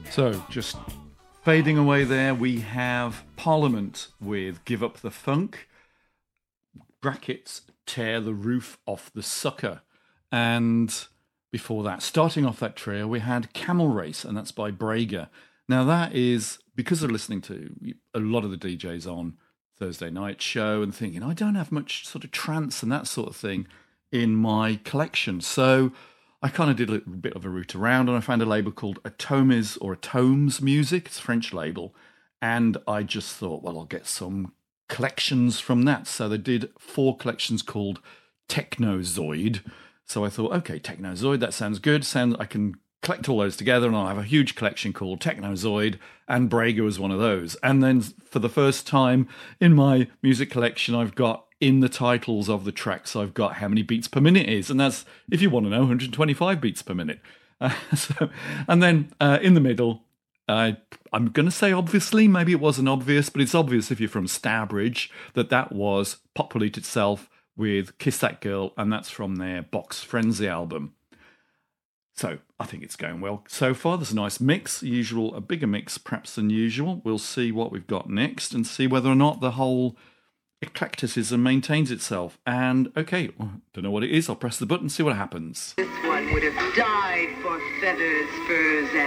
So, just fading away there, we have Parliament with Give Up the Funk, brackets, Tear the Roof Off the Sucker. And before that, starting off that trio, we had Camel Race, and that's by Brager. Now, that is because of listening to a lot of the DJs on Thursday night show and thinking, I don't have much sort of trance and that sort of thing in my collection. So I kind of did a little bit of a route around and I found a label called Atomes Music. It's a French label. And I just thought, well, I'll get some collections from that. So they did 4 collections called Technozoid. So I thought, okay, Technozoid, that sounds good. I can collect all those together and I'll have a huge collection called Technozoid, and Brager was one of those. And then for the first time in my music collection, I've got in the titles of the tracks, I've got how many beats per minute is, and that's, if you want to know, 125 beats per minute. And then in the middle, I'm going to say obviously, maybe it wasn't obvious, but it's obvious if you're from Stourbridge that was Pop Pollute Itself with Kiss That Girl, and that's from their Box Frenzy album. So I think it's going well so far. There's a nice mix, a bigger mix perhaps than usual. We'll see what we've got next and see whether or not the whole eclecticism maintains itself. And okay, don't know what it is. I'll press the button and see what happens. This one would have died for feathers, furs,